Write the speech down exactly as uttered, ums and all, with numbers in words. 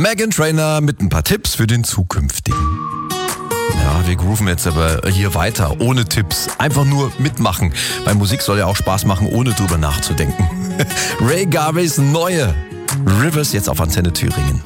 Meghan Trainor mit ein paar Tipps für den zukünftigen. Ja, wir grooven jetzt aber hier weiter, ohne Tipps. Einfach nur mitmachen. Weil Musik soll ja auch Spaß machen, ohne drüber nachzudenken. Ray Garveys neue Rivers jetzt auf Antenne Thüringen.